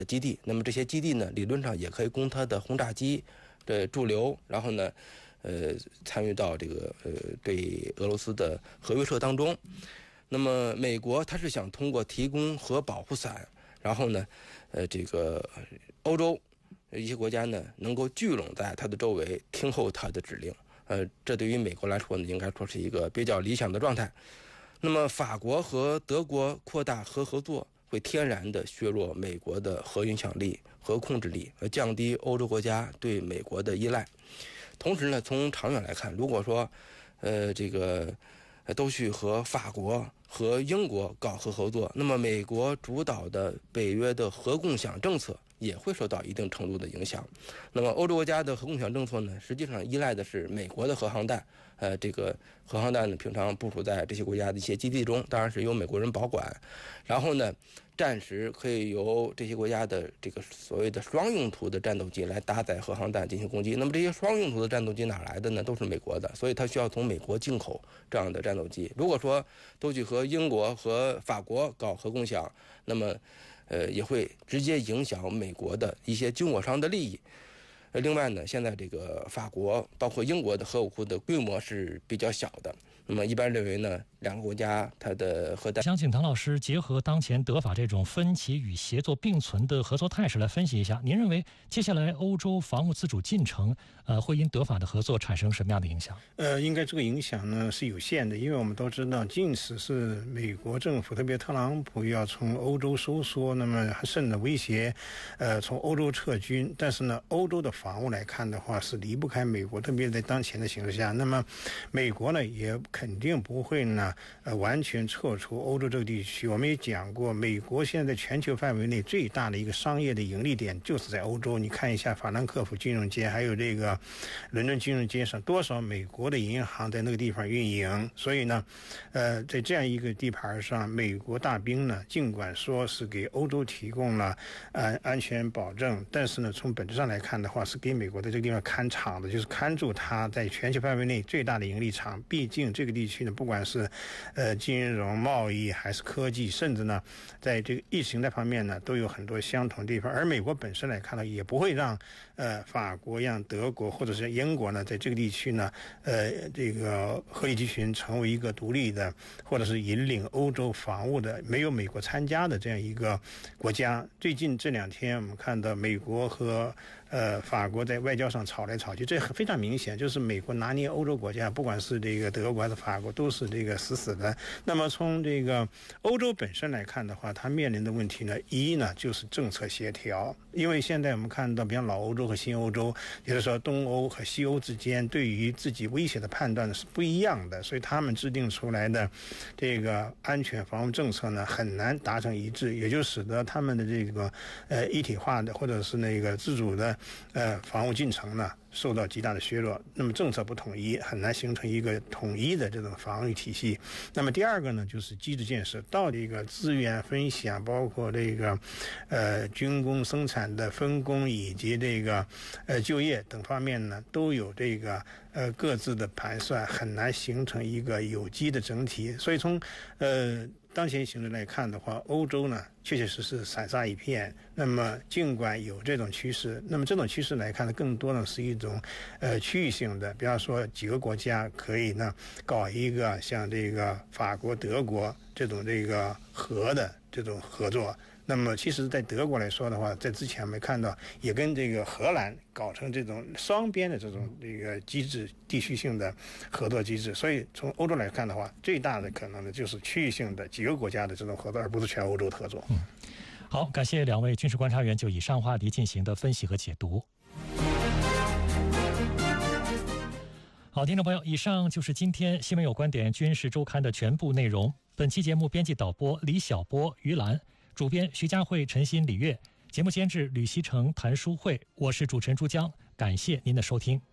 基地。那么这些基地呢，理论上也可以供它的轰炸机的驻留，然后呢，参与到这个对俄罗斯的核威慑当中。那么美国它是想通过提供核保护伞，然后呢，这个欧洲一些国家呢能够聚拢在它的周围，听候它的指令。这对于美国来说呢，应该说是一个比较理想的状态。那么法国和德国扩大核合作，会天然的削弱美国的核影响力和控制力，降低欧洲国家对美国的依赖。同时呢，从长远来看，如果说这个都去和法国和英国搞核合作，那么美国主导的北约的核共享政策也会受到一定程度的影响。那么欧洲国家的核共享政策呢，实际上依赖的是美国的核航弹。这个核航弹呢，平常部署在这些国家的一些基地中，当然是由美国人保管。然后呢，暂时可以由这些国家的这个所谓的双用途的战斗机来搭载核航弹进行攻击。那么这些双用途的战斗机哪来的呢？都是美国的，所以它需要从美国进口这样的战斗机。如果说都去和英国和法国搞核共享，那么也会直接影响美国的一些军火商的利益。另外呢，现在这个法国包括英国的核武库的规模是比较小的，那么一般认为呢，两个国家它的核弹。 想请唐老师结合当前德法这种分歧与协作并存的合作态势来分析一下，您认为接下来欧洲防务自主进程会因德法的合作产生什么样的影响？ 应该这个影响呢是有限的，因为我们都知道，即使是美国政府，特别特朗普要从欧洲收缩，那么甚至威胁从欧洲撤军，但是呢，欧洲的防务来看的话是离不开美国，特别在当前的形势下，那么美国呢也肯定不会呢完全撤出欧洲这个地区。我们也讲过，美国现在全球范围内最大的一个商业的盈利点就是在欧洲。你看一下法兰克福金融街，还有这个伦敦金融街上，多少美国的银行在那个地方运营。所以呢，在这样一个地盘上，美国大兵呢，尽管说是给欧洲提供了安全保证，但是呢，从本质上来看的话，是给美国在这个地方看场的，就是看住它在全球范围内最大的盈利场。毕竟这个地区呢，不管是金融、贸易还是科技，甚至呢，在这个意识形态方面呢，都有很多相同地方。而美国本身来看呢，也不会让法国、让德国或者是英国呢，在这个地区呢，这个核力集群成为一个独立的，或者是引领欧洲防务的没有美国参加的这样一个国家。最近这2天，我们看到美国和法国在外交上吵来吵去，这非常明显，就是美国拿捏欧洲国家，不管是这个德国还是法国，都是这个死死的。那么从这个欧洲本身来看的话，它面临的问题呢，一呢就是政策协调，因为现在我们看到，比方老欧洲和新欧洲，也就是说东欧和西欧之间对于自己威胁的判断是不一样的，所以他们制定出来的这个安全防务政策呢，很难达成一致，也就使得他们的这个一体化的或者是那个自主的防务进程呢，受到极大的削弱。那么政策不统一，很难形成一个统一的这种防御体系。那么第二个呢，就是机制建设，到底一个资源分享，包括这个军工生产的分工以及这个就业等方面呢，都有这个各自的盘算，很难形成一个有机的整体。所以从当前形势来看的话，欧洲呢确确实实散沙一片。那么尽管有这种趋势，那么这种趋势来看呢，更多呢是一种区域性的，比方说几个国家可以呢搞一个像这个法国、德国这种这个核的这种合作。那么其实在德国来说的话，在之前我们看到也跟这个荷兰搞成这种双边的这种这个机制，地区性的合作机制。所以从欧洲来看的话，最大的可能呢就是区域性的几个国家的这种合作，而不是全欧洲的合作。 好，感谢2位军事观察员就以上话题进行的分析和解读。好，听众朋友，以上就是今天新闻有观点军事周刊的全部内容。本期节目编辑导播李晓波、于兰，主编徐佳慧、陈鑫、李月，节目监制吕希成、谭淑慧，我是主持人朱江，感谢您的收听。